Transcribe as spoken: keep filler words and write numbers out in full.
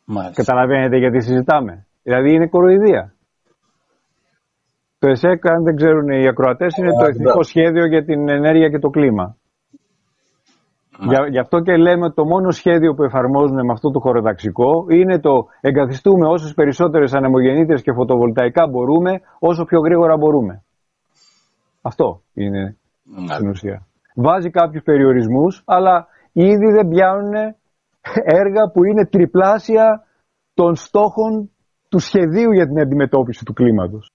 Μάλιστα. Καταλαβαίνετε γιατί συζητάμε. Δηλαδή είναι κοροϊδία. Το ΕΣΕΚ, αν δεν ξέρουν οι ακροατές, είναι το Εθνικό Σχέδιο για την Ενέργεια και το Κλίμα. Για, γι' αυτό και λέμε ότι το μόνο σχέδιο που εφαρμόζουν με αυτό το χωροταξικό είναι το εγκαθιστούμε όσες περισσότερες ανεμογεννήτριες και φωτοβολταϊκά μπορούμε, όσο πιο γρήγορα μπορούμε. Αυτό είναι mm. στην ουσία. Βάζει κάποιους περιορισμούς, αλλά ήδη δεν πιάνουν έργα που είναι τριπλάσια των στόχων του σχεδίου για την αντιμετώπιση του κλίματος.